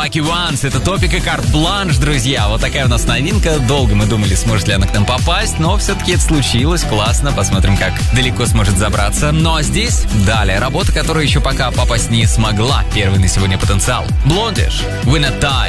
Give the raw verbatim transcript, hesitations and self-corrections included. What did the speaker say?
Lucky Ones. Это Топик и Карт Бланш, друзья. Вот такая у нас новинка. Долго мы думали, сможет ли она к нам попасть, но все-таки это случилось. Классно. Посмотрим, как далеко сможет забраться. Ну а здесь далее работа, которая еще пока попасть не смогла. Первый на сегодня потенциал. Blondish, Winner Time.